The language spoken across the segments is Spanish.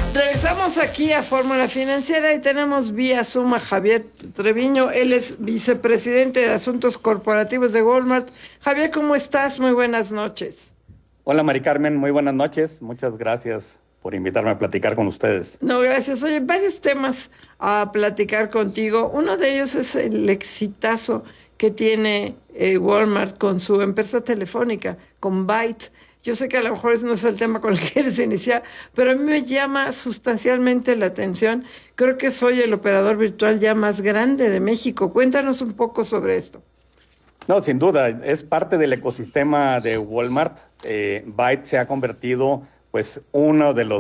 Regresamos aquí a Fórmula Financiera y tenemos vía Zoom a Javier Treviño. Él es vicepresidente de Asuntos Corporativos de Walmart. Javier, ¿cómo estás? Muy buenas noches. Hola, Mari Carmen, muy buenas noches. Muchas gracias por invitarme a platicar con ustedes. No, gracias. Oye, varios temas a platicar contigo. Uno de ellos es el exitazo que tiene Walmart con su empresa telefónica, con Byte. Yo sé que a lo mejor ese no es el tema con el que quieres iniciar, pero a mí me llama sustancialmente la atención. Creo que soy el operador virtual ya más grande de México. Cuéntanos un poco sobre esto. No, sin duda, es parte del ecosistema de Walmart. Byte se ha convertido, pues, uno de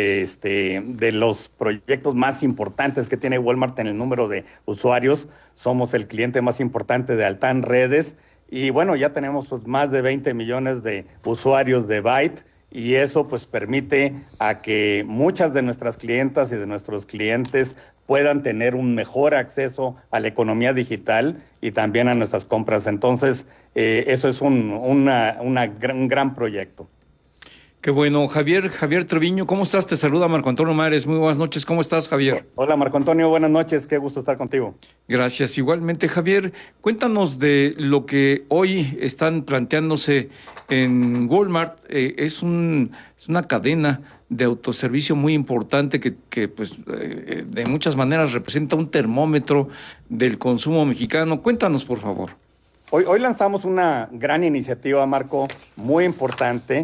los proyectos más importantes que tiene Walmart en el número de usuarios. Somos el cliente más importante de Altán Redes. Y bueno, ya tenemos pues, más de 20 millones de usuarios de Byte y eso pues permite a que muchas de nuestras clientas y de nuestros clientes puedan tener un mejor acceso a la economía digital y también a nuestras compras. Entonces, eso es un gran proyecto. Qué bueno. Javier Treviño, ¿cómo estás? Te saluda Marco Antonio Mares. Muy buenas noches. ¿Cómo estás, Javier? Hola, Marco Antonio. Buenas noches. Qué gusto estar contigo. Gracias. Igualmente, Javier, cuéntanos de lo que hoy están planteándose en Walmart. Es una cadena de autoservicio muy importante que pues, de muchas maneras representa un termómetro del consumo mexicano. Cuéntanos, por favor. Hoy lanzamos una gran iniciativa, Marco, muy importante.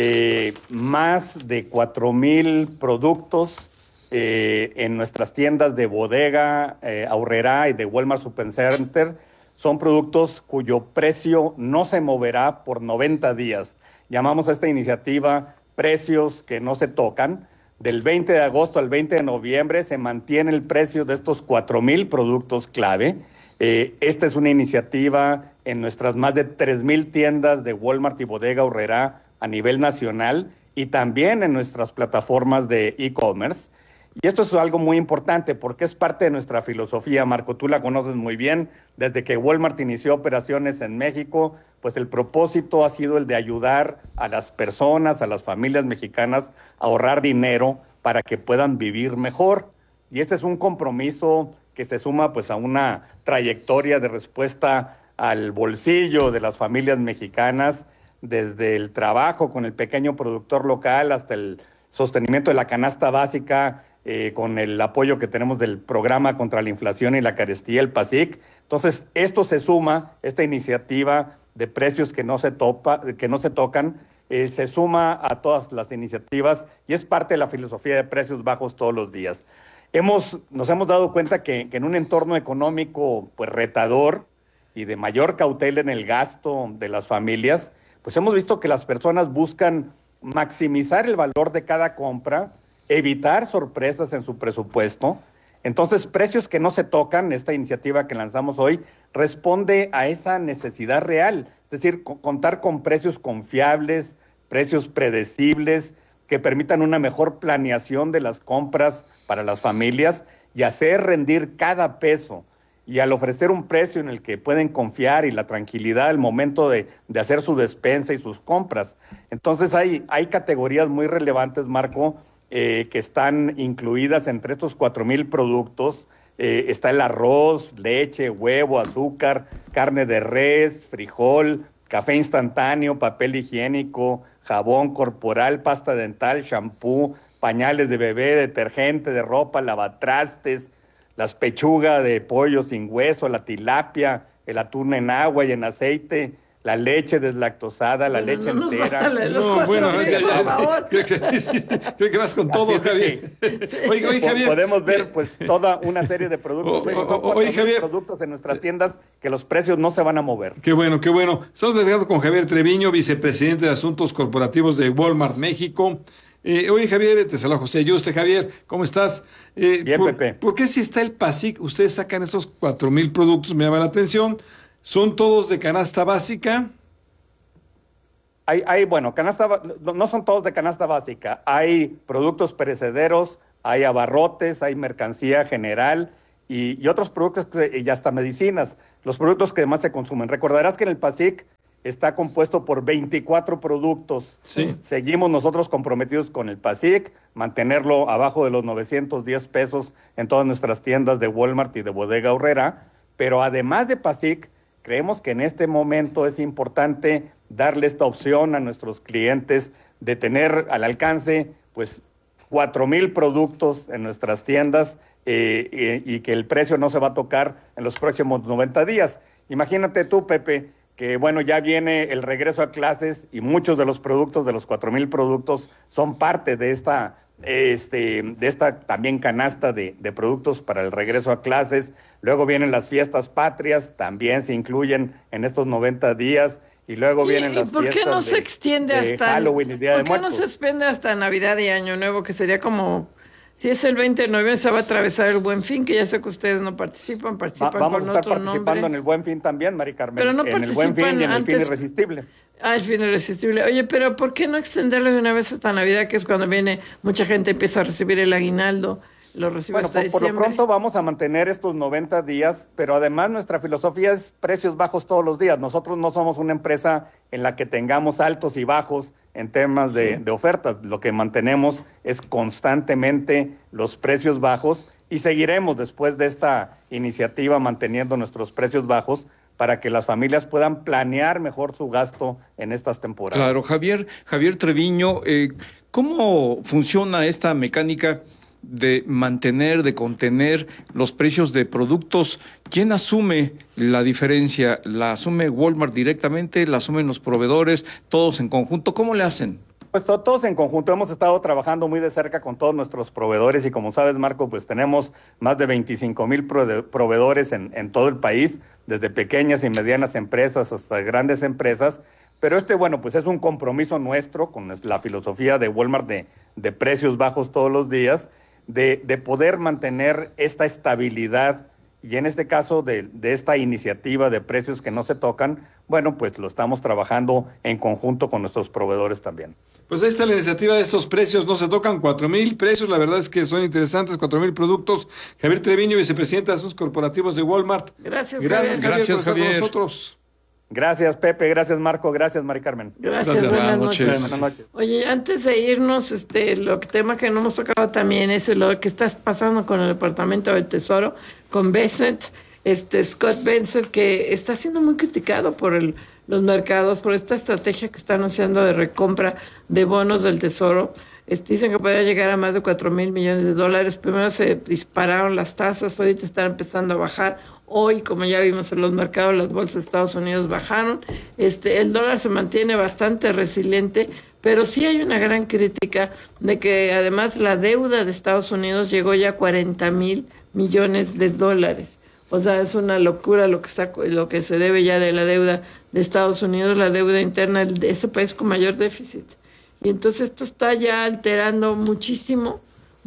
Más de 4,000 productos en nuestras tiendas de Bodega, Aurrerá y de Walmart Supercenter. Son productos cuyo precio no se moverá por 90 días. Llamamos a esta iniciativa Precios que no se tocan. Del 20 de agosto al 20 de noviembre se mantiene el precio de estos 4,000 productos clave. Esta es una iniciativa en nuestras más de 3,000 tiendas de Walmart y Bodega Aurrerá a nivel nacional y también en nuestras plataformas de e-commerce. Y esto es algo muy importante porque es parte de nuestra filosofía, Marco, tú la conoces muy bien. Desde que Walmart inició operaciones en México, pues el propósito ha sido el de ayudar a las personas, a las familias mexicanas a ahorrar dinero para que puedan vivir mejor. Y este es un compromiso que se suma pues a una trayectoria de respuesta al bolsillo de las familias mexicanas, desde el trabajo con el pequeño productor local hasta el sostenimiento de la canasta básica, con el apoyo que tenemos del programa contra la inflación y la carestía, el PASIC. Entonces, esto se suma, esta iniciativa de precios que no se tocan, se suma a todas las iniciativas y es parte de la filosofía de precios bajos todos los días. Nos hemos dado cuenta que en un entorno económico pues retador y de mayor cautela en el gasto de las familias, pues hemos visto que las personas buscan maximizar el valor de cada compra, evitar sorpresas en su presupuesto. Entonces, precios que no se tocan, esta iniciativa que lanzamos hoy, responde a esa necesidad real. Es decir, contar con precios confiables, precios predecibles, que permitan una mejor planeación de las compras para las familias y hacer rendir cada peso. Y al ofrecer un precio en el que pueden confiar y la tranquilidad al momento de hacer su despensa y sus compras. Entonces hay categorías muy relevantes, Marco, que están incluidas entre estos 4,000 productos. Está el arroz, leche, huevo, azúcar, carne de res, frijol, café instantáneo, papel higiénico, jabón corporal, pasta dental, shampoo, pañales de bebé, detergente de ropa, lavatrastes, las pechugas de pollo sin hueso, la tilapia, el atún en agua y en aceite, la leche deslactosada, la leche entera. Por favor. Creo que vas con todo, Javier. Oye, Javier. Podemos ver pues toda una serie de productos. Oye, Javier. Productos en nuestras tiendas que los precios no se van a mover. Qué bueno, qué bueno. Estamos platicando con Javier Treviño, vicepresidente de Asuntos Corporativos de Walmart México. Oye, Javier, te saluda José Yuste. Javier, ¿cómo estás? Bien, Pepe. ¿Por qué si está el PASIC, ustedes sacan esos 4,000 productos? Me llama la atención. ¿Son todos de canasta básica? No son todos de canasta básica. Hay productos perecederos, hay abarrotes, hay mercancía general y otros productos y hasta medicinas, los productos que más se consumen. Recordarás que en el PASIC está compuesto por 24 productos. Sí. Seguimos nosotros comprometidos con el PASIC, mantenerlo abajo de los 910 pesos en todas nuestras tiendas de Walmart y de Bodega Aurrera, pero además de PASIC, creemos que en este momento es importante darle esta opción a nuestros clientes de tener al alcance pues 4,000 productos en nuestras tiendas y que el precio no se va a tocar en los próximos 90 días. Imagínate tú, Pepe, que bueno, ya viene el regreso a clases y muchos de los productos, de los 4,000 productos, son parte de esta también canasta de productos para el regreso a clases. Luego vienen las fiestas patrias, también se incluyen en estos 90 días. Y luego vienen las ¿por fiestas qué no se extiende de hasta Halloween y Día de ¿por qué no Muertos? se extiende hasta Navidad y Año Nuevo, que sería como, si es el 20 de noviembre, se va a atravesar el Buen Fin, que ya sé que ustedes no participan Vamos a con estar otro participando nombre. en el Buen Fin también, Mari Carmen. Pero no en el Buen Fin y en el Fin participan Irresistible. El Fin Irresistible. Oye, pero ¿por qué no extenderlo de una vez hasta Navidad, que es cuando viene mucha gente empieza a recibir el aguinaldo? Lo recibe Bueno, hasta por lo diciembre. pronto vamos a mantener estos 90 días, pero además nuestra filosofía es precios bajos todos los días. Nosotros no somos una empresa en la que tengamos altos y bajos en temas de ofertas. Lo que mantenemos es constantemente los precios bajos y seguiremos después de esta iniciativa manteniendo nuestros precios bajos para que las familias puedan planear mejor su gasto en estas temporadas. Claro, Javier Treviño, ¿cómo funciona esta mecánica de mantener, de contener los precios de productos? ¿Quién asume la diferencia? ¿La asume Walmart directamente? ¿La asumen los proveedores? ¿Todos en conjunto? ¿Cómo le hacen? Pues todos en conjunto hemos estado trabajando muy de cerca con todos nuestros proveedores y como sabes, Marco, pues tenemos más de 25,000 proveedores en todo el país, desde pequeñas y medianas empresas hasta grandes empresas, pero bueno, pues es un compromiso nuestro con la filosofía de Walmart de precios bajos todos los días, de poder mantener esta estabilidad y en este caso de esta iniciativa de precios que no se tocan, bueno, pues lo estamos trabajando en conjunto con nuestros proveedores también. Pues ahí está la iniciativa de estos precios, no se tocan 4,000 precios, la verdad es que son interesantes, 4,000 productos. Javier Treviño, vicepresidente de Asuntos Corporativos de Walmart. Gracias, Gracias, Javier. Javier, Gracias, por estar con Javier. nosotros. Gracias, Pepe, gracias, Marco, gracias, Mari Carmen. Gracias, Gracias. buenas Buenas noches. noches. Buenas noches. Oye, antes de irnos, tema que no hemos tocado también es lo que está pasando con el Departamento del Tesoro, con Bessent, Scott Bessent, que está siendo muy criticado por los mercados, por esta estrategia que está anunciando de recompra de bonos del Tesoro. Dicen que podría llegar a más de 4,000 millones de dólares. Primero se dispararon las tasas, ahorita están empezando a bajar. Hoy, como ya vimos en los mercados, las bolsas de Estados Unidos bajaron. El dólar se mantiene bastante resiliente, pero sí hay una gran crítica de que además la deuda de Estados Unidos llegó ya a 40,000 millones de dólares. O sea, es una locura lo que se debe ya de la deuda de Estados Unidos, la deuda interna de ese país con mayor déficit. Y entonces esto está ya alterando muchísimo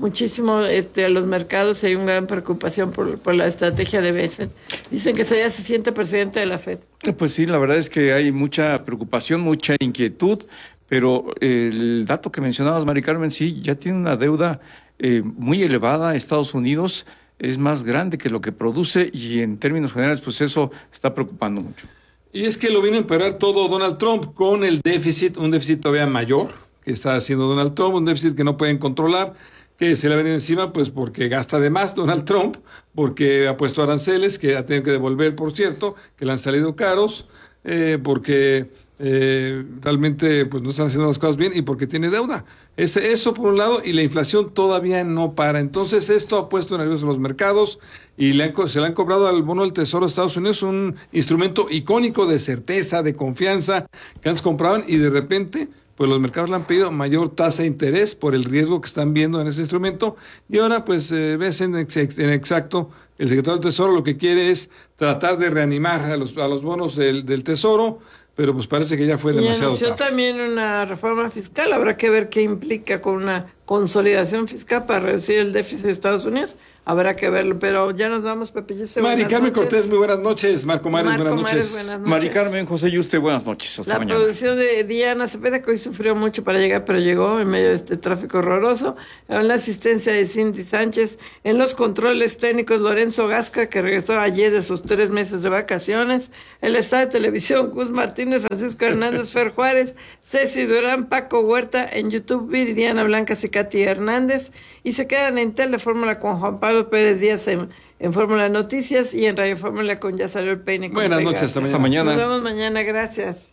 a los mercados y hay una gran preocupación por la estrategia de Bessent. Dicen que ya se siente presidente de la FED. Pues sí, la verdad es que hay mucha preocupación, mucha inquietud, pero el dato que mencionabas, Mari Carmen, sí, ya tiene una deuda muy elevada. Estados Unidos es más grande que lo que produce y en términos generales, pues eso está preocupando mucho. Y es que lo viene a empeorar todo Donald Trump con el déficit, un déficit todavía mayor que está haciendo Donald Trump, un déficit que no pueden controlar, que se le ha venido encima pues porque gasta de más Donald Trump, porque ha puesto aranceles que ha tenido que devolver, por cierto, que le han salido caros, porque realmente pues no están haciendo las cosas bien y porque tiene deuda. Eso por un lado, y la inflación todavía no para. Entonces esto ha puesto nerviosos los mercados y se le han cobrado al bono del Tesoro de Estados Unidos, un instrumento icónico de certeza, de confianza, que antes compraban y de repente pues los mercados le han pedido mayor tasa de interés por el riesgo que están viendo en ese instrumento, y ahora pues ves en exacto, el secretario del Tesoro lo que quiere es tratar de reanimar a los bonos del Tesoro, pero pues parece que ya fue demasiado anunció tarde. también una reforma fiscal, habrá que ver qué implica con una consolidación fiscal para reducir el déficit de Estados Unidos. habrá que verlo. Pero ya nos vamos, Pepe Yuste. Mari Carmen noches. Cortés, muy buenas noches. Marco Mares, buenas noches. Buenas noches. Mari Carmen, José Yuste, buenas noches. Hasta mañana. La producción de Diana Cepeda, que hoy sufrió mucho para llegar, pero llegó en medio de este tráfico horroroso. En la asistencia de Cindy Sánchez. En los controles técnicos, Lorenzo Gasca, que regresó ayer de sus 3 meses de vacaciones. El estado de televisión, Gus Martínez, Francisco Hernández, Fer Juárez, Ceci Durán, Paco Huerta. En YouTube, Viridiana Blancas y Katy Hernández. Y se quedan en Telefórmula con Juan Pablo Pérez Díaz en Fórmula Noticias y en Radio Fórmula con Ya Salió el Peine. Buenas noches, hasta mañana. Nos vemos mañana, gracias.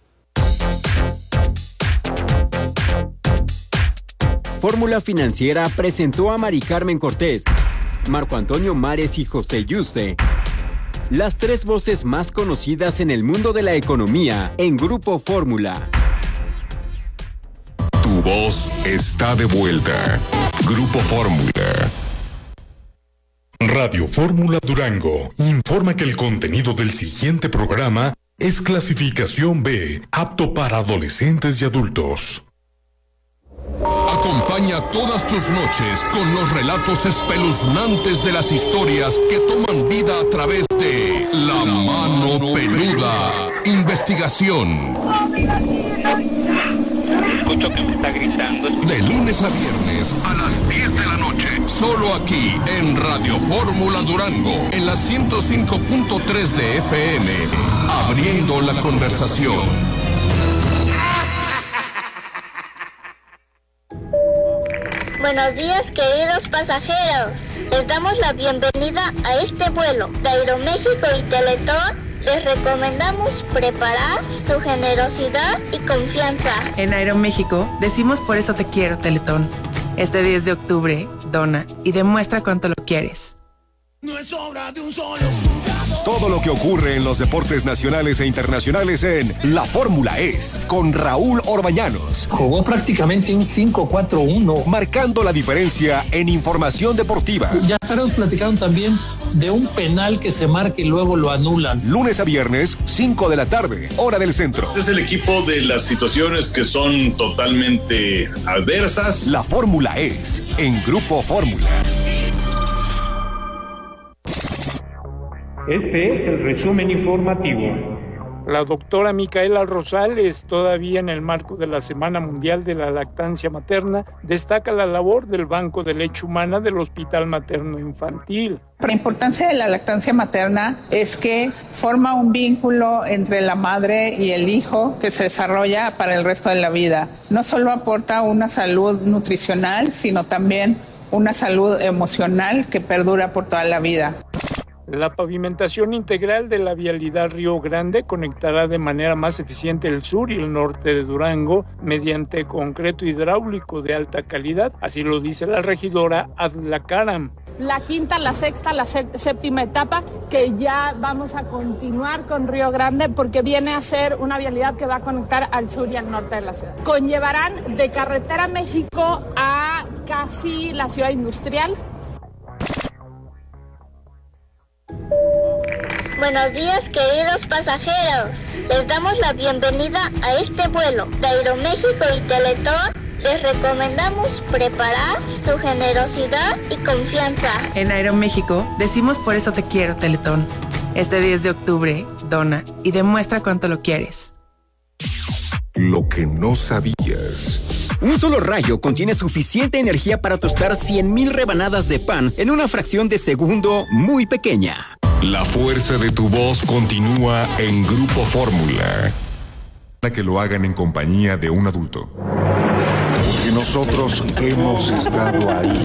Fórmula Financiera presentó a Mari Carmen Cortés, Marco Antonio Mares y José Yuste, las 3 voces más conocidas en el mundo de la economía en Grupo Fórmula. Tu voz está de vuelta. Grupo Fórmula. Radio Fórmula Durango informa que el contenido del siguiente programa es clasificación B, apto para adolescentes y adultos. Acompaña todas tus noches con los relatos espeluznantes de las historias que toman vida a través de La Mano Peluda. Investigación. Escucho que me está gritando. De lunes a viernes a las 10 de la noche. Solo aquí en Radio Fórmula Durango. En la 105.3 de FM. Abriendo la conversación. Buenos días, queridos pasajeros. Les damos la bienvenida a este vuelo de Aeroméxico y Teletón. Les recomendamos preparar su generosidad y confianza. En Aeroméxico decimos por eso te quiero, Teletón. Este 10 de octubre, dona y demuestra cuánto lo quieres. No es obra de un solo jugador. Todo lo que ocurre en los deportes nacionales e internacionales en La Fórmula Es, con Raúl Orbañanos. Jugó prácticamente un 5-4-1. Marcando la diferencia en información deportiva. Ya estaremos platicando también de un penal que se marca y luego lo anulan. Lunes a viernes, 5 de la tarde, hora del centro. Este es el equipo de las situaciones que son totalmente adversas. La Fórmula Es, en Grupo Fórmula. Este es el resumen informativo. La doctora Micaela Rosales, todavía en el marco de la Semana Mundial de la Lactancia Materna, destaca la labor del Banco de Leche Humana del Hospital Materno Infantil. La importancia de la lactancia materna es que forma un vínculo entre la madre y el hijo que se desarrolla para el resto de la vida. No solo aporta una salud nutricional, sino también una salud emocional que perdura por toda la vida. La pavimentación integral de la vialidad Río Grande conectará de manera más eficiente el sur y el norte de Durango mediante concreto hidráulico de alta calidad, así lo dice la regidora Adla Karam. La quinta, la sexta, la séptima etapa, que ya vamos a continuar con Río Grande porque viene a ser una vialidad que va a conectar al sur y al norte de la ciudad. Conllevarán de Carretera México a casi la ciudad industrial. Buenos días, queridos pasajeros. Les damos la bienvenida a este vuelo de Aeroméxico y Teletón. Les recomendamos preparar su generosidad y confianza. En Aeroméxico decimos por eso te quiero, Teletón. Este 10 de octubre, dona y demuestra cuánto lo quieres. Lo que no sabías. Un solo rayo contiene suficiente energía para tostar 100,000 rebanadas de pan en una fracción de segundo muy pequeña. La fuerza de tu voz continúa en Grupo Fórmula. Que lo hagan en compañía de un adulto. Porque nosotros hemos estado ahí.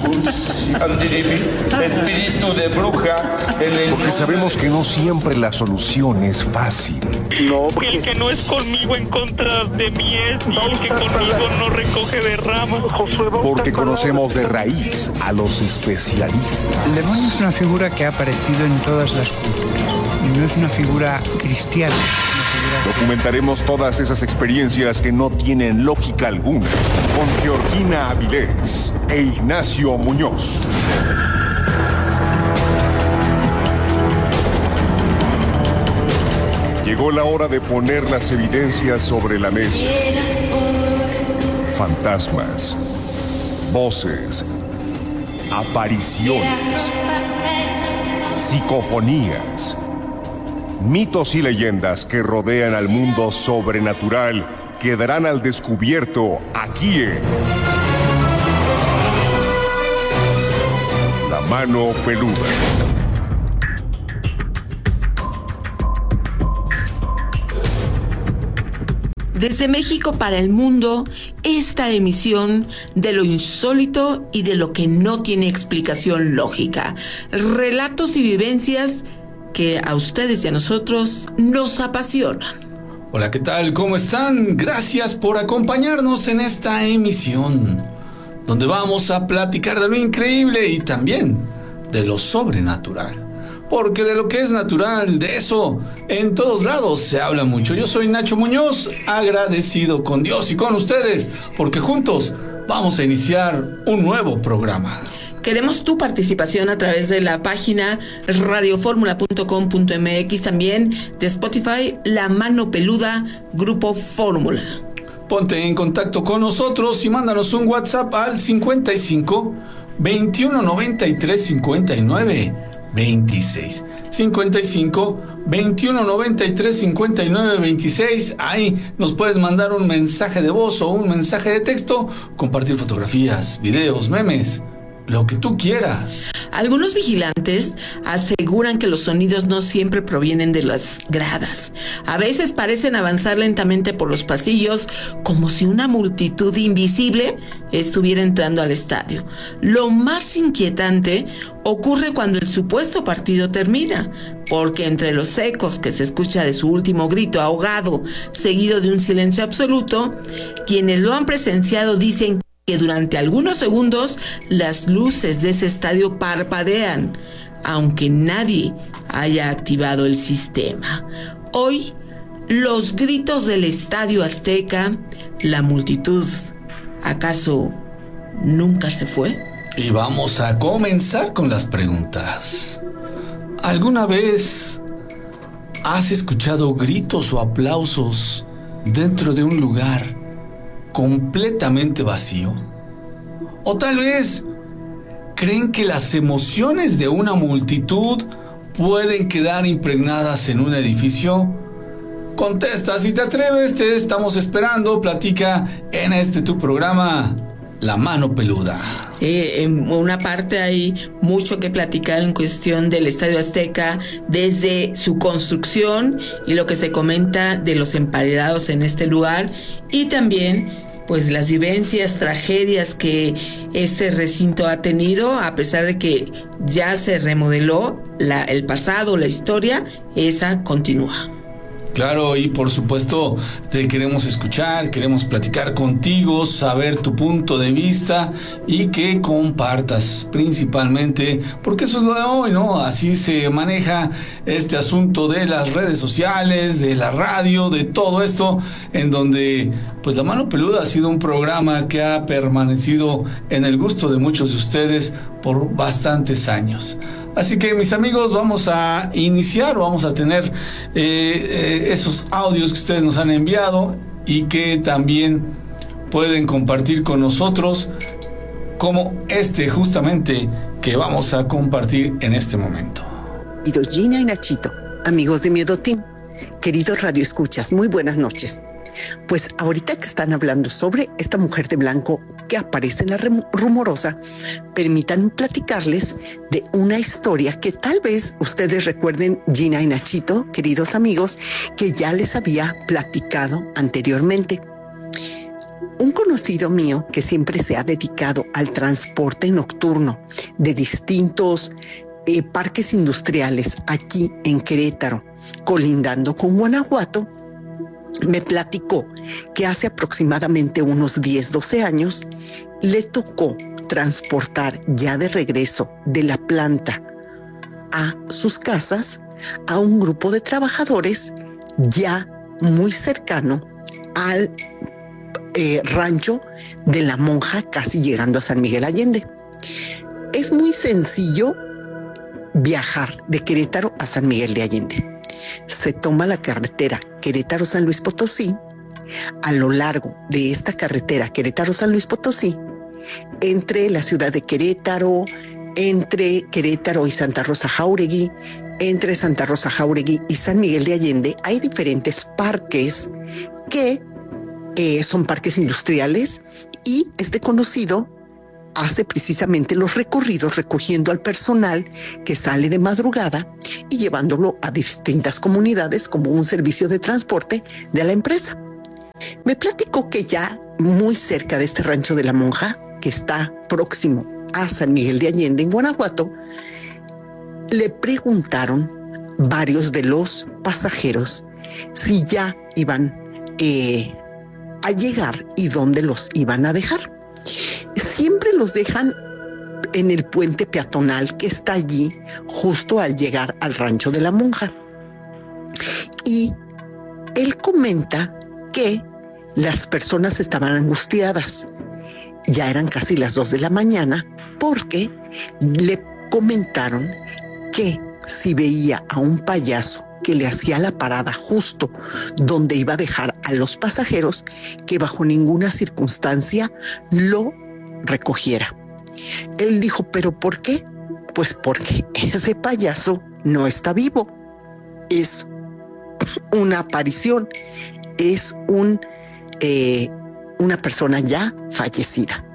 Espíritu de bruja. Porque sabemos que no siempre la solución es fácil. No, el que no es conmigo en contra de mí es, y el que conmigo no recoge de ramas. Porque conocemos de raíz a los especialistas. El demonio es una figura que ha aparecido en todas las culturas. Y no es una figura cristiana. Documentaremos todas esas experiencias que no tienen lógica alguna con Georgina Avilés e Ignacio Muñoz. Llegó la hora de poner las evidencias sobre la mesa. Fantasmas, voces, apariciones, psicofonías, mitos y leyendas que rodean al mundo sobrenatural quedarán al descubierto aquí en La Mano Peluda. Desde México para el mundo, esta emisión de lo insólito y de lo que no tiene explicación lógica. Relatos y vivencias que a ustedes y a nosotros nos apasionan. Hola, ¿qué tal? ¿Cómo están? Gracias por acompañarnos en esta emisión, donde vamos a platicar de lo increíble y también de lo sobrenatural. Porque de lo que es natural, de eso en todos lados se habla mucho. Yo soy Nacho Muñoz, agradecido con Dios y con ustedes, porque juntos vamos a iniciar un nuevo programa. Queremos tu participación a través de la página radioformula.com.mx, también de Spotify, La Mano Peluda, Grupo Fórmula. Ponte en contacto con nosotros y mándanos un WhatsApp al 55 21 93 59 26. 55 21 93 59 26. Ahí nos puedes mandar un mensaje de voz o un mensaje de texto, compartir fotografías, videos, memes, lo que tú quieras. Algunos vigilantes aseguran que los sonidos no siempre provienen de las gradas. A veces parecen avanzar lentamente por los pasillos, como si una multitud invisible estuviera entrando al estadio. Lo más inquietante ocurre cuando el supuesto partido termina, porque entre los ecos que se escucha de su último grito ahogado, seguido de un silencio absoluto, quienes lo han presenciado dicen que durante algunos segundos las luces de ese estadio parpadean, aunque nadie haya activado el sistema. Hoy, los gritos del Estadio Azteca, la multitud, ¿acaso nunca se fue? Y vamos a comenzar con las preguntas. ¿Alguna vez has escuchado gritos o aplausos dentro de un lugar completamente vacío? ¿O tal vez creen que las emociones de una multitud pueden quedar impregnadas en un edificio? Contesta, si te atreves, te estamos esperando. Platica en este tu programa, La Mano Peluda. Sí, en una parte hay mucho que platicar en cuestión del Estadio Azteca, desde su construcción y lo que se comenta de los emparedados en este lugar, y también pues las vivencias, tragedias que este recinto ha tenido, a pesar de que ya se remodeló el pasado, la historia, esa continúa. Claro, y por supuesto te queremos escuchar, queremos platicar contigo, saber tu punto de vista y que compartas principalmente, porque eso es lo de hoy, ¿no? Así se maneja este asunto de las redes sociales, de la radio, de todo esto, en donde pues La Mano Peluda ha sido un programa que ha permanecido en el gusto de muchos de ustedes por bastantes años. Así que, mis amigos, vamos a iniciar, vamos a tener esos audios que ustedes nos han enviado y que también pueden compartir con nosotros, como este justamente que vamos a compartir en este momento. Queridos Gina y Nachito, amigos de Miedo Team, queridos radioescuchas, muy buenas noches. Pues ahorita que están hablando sobre esta mujer de blanco que aparece en la rumorosa, permítanme platicarles de una historia que tal vez ustedes recuerden, Gina y Nachito, queridos amigos, que ya les había platicado anteriormente. Un conocido mío que siempre se ha dedicado al transporte nocturno de distintos parques industriales aquí en Querétaro, colindando con Guanajuato, me platicó que hace aproximadamente unos 10, 12 años le tocó transportar ya de regreso de la planta a sus casas a un grupo de trabajadores ya muy cercano al rancho de la Monja, casi llegando a San Miguel Allende. Es muy sencillo viajar de Querétaro a San Miguel de Allende. Se toma la carretera Querétaro-San Luis Potosí. A lo largo de esta carretera Querétaro-San Luis Potosí entre la ciudad de Querétaro, entre Querétaro y Santa Rosa Jáuregui, entre Santa Rosa Jáuregui y San Miguel de Allende, hay diferentes parques que son parques industriales, y este conocido hace precisamente los recorridos recogiendo al personal que sale de madrugada y llevándolo a distintas comunidades como un servicio de transporte de la empresa. Me platicó que ya muy cerca de este Rancho de la Monja, que está próximo a San Miguel de Allende, en Guanajuato, le preguntaron varios de los pasajeros si ya iban a llegar y dónde los iban a dejar. Siempre los dejan en el puente peatonal que está allí justo al llegar al Rancho de la Monja. Y él comenta que las personas estaban angustiadas. Ya eran casi las 2 de la mañana porque le comentaron que si veía a un payaso que le hacía la parada justo donde iba a dejar a los pasajeros, que bajo ninguna circunstancia lo recogiera. Él dijo, ¿pero por qué? Pues porque ese payaso no está vivo. Es una aparición, es una persona ya fallecida.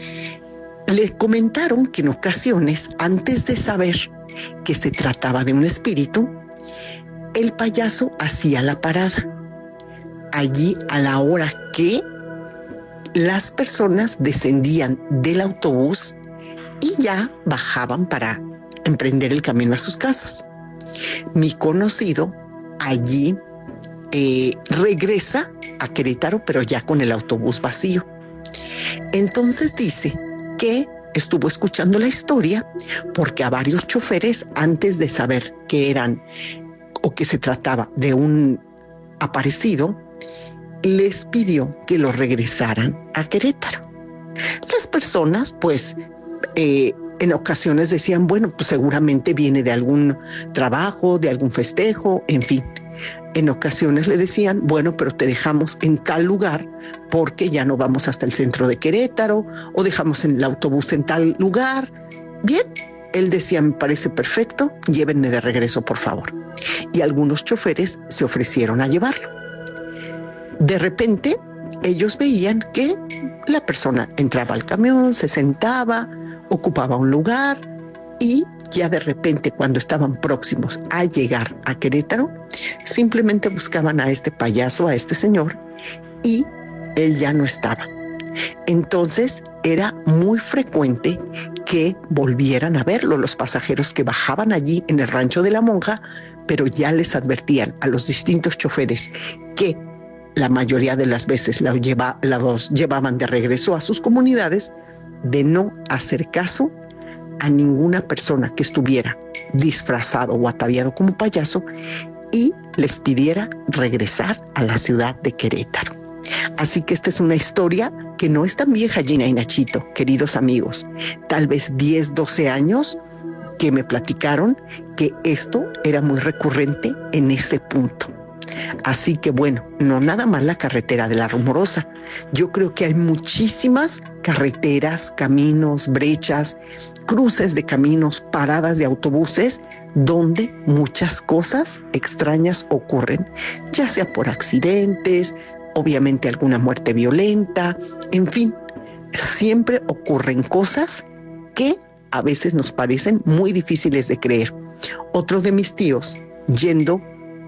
Le comentaron que en ocasiones, antes de saber que se trataba de un espíritu, el payaso hacía la parada allí a la hora que las personas descendían del autobús y ya bajaban para emprender el camino a sus casas. Mi conocido allí regresa a Querétaro, pero ya con el autobús vacío. Entonces dice que estuvo escuchando la historia porque a varios choferes, antes de saber que eran o que se trataba de un aparecido, les pidió que lo regresaran a Querétaro. Las personas, pues, en ocasiones decían, bueno, pues seguramente viene de algún trabajo, de algún festejo, en fin. En ocasiones le decían, bueno, pero te dejamos en tal lugar porque ya no vamos hasta el centro de Querétaro, o dejamos en el autobús en tal lugar. Bien, él decía, me parece perfecto, llévenme de regreso, por favor. Y algunos choferes se ofrecieron a llevarlo. De repente, ellos veían que la persona entraba al camión, se sentaba, ocupaba un lugar, y ya de repente, cuando estaban próximos a llegar a Querétaro, simplemente buscaban a este payaso, a este señor, y él ya no estaba. Entonces era muy frecuente que volvieran a verlo los pasajeros que bajaban allí en el Rancho de la Monja, pero ya les advertían a los distintos choferes que la mayoría de las veces los llevaban de regreso a sus comunidades, de no hacer caso a ninguna persona que estuviera disfrazado o ataviado como payaso y les pidiera regresar a la ciudad de Querétaro. Así que esta es una historia que no es tan vieja, Gina y Nachito, queridos amigos. Tal vez 10, 12 años que me platicaron que esto era muy recurrente en ese punto. Así que bueno, no nada más la carretera de la Rumorosa. Yo creo que hay muchísimas carreteras, caminos, brechas, cruces de caminos, paradas de autobuses, donde muchas cosas extrañas ocurren, ya sea por accidentes, obviamente alguna muerte violenta, en fin, siempre ocurren cosas que a veces nos parecen muy difíciles de creer. Otro de mis tíos, yendo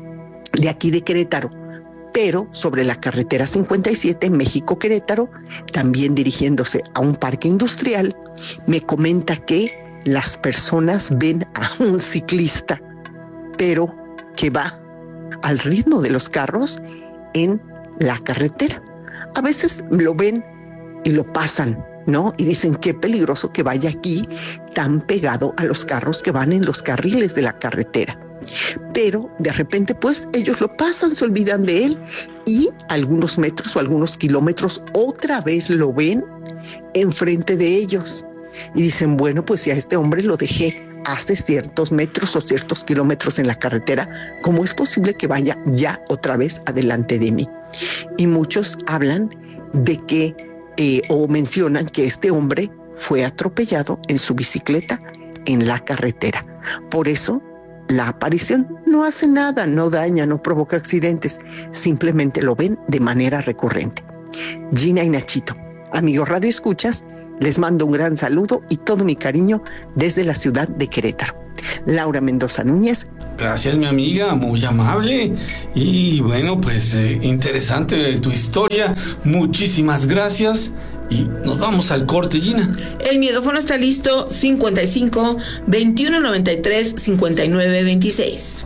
de aquí de Querétaro, pero sobre la carretera 57, México-Querétaro, también dirigiéndose a un parque industrial, me comenta que las personas ven a un ciclista, pero que va al ritmo de los carros en la carretera. A veces lo ven y lo pasan, ¿no? Y dicen, qué peligroso que vaya aquí tan pegado a los carros que van en los carriles de la carretera. Pero de repente pues ellos lo pasan, se olvidan de él y algunos metros o algunos kilómetros otra vez lo ven enfrente de ellos y dicen, bueno, pues si a este hombre lo dejé hace ciertos metros o ciertos kilómetros en la carretera, ¿cómo es posible que vaya ya otra vez adelante de mí? Y muchos hablan de que o mencionan que este hombre fue atropellado en su bicicleta en la carretera. Por eso, la aparición no hace nada, no daña, no provoca accidentes, simplemente lo ven de manera recurrente. Gina y Nachito, amigos Radio Escuchas, les mando un gran saludo y todo mi cariño desde la ciudad de Querétaro. Laura Mendoza Núñez. Gracias, mi amiga, muy amable. Y bueno, pues interesante tu historia. Muchísimas gracias. Y nos vamos al corte, Gina. El miedófono está listo, 55 21 93 59 26.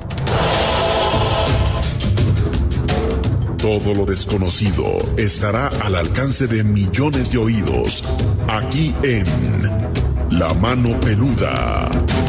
Todo lo desconocido estará al alcance de millones de oídos, aquí en La Mano Peluda.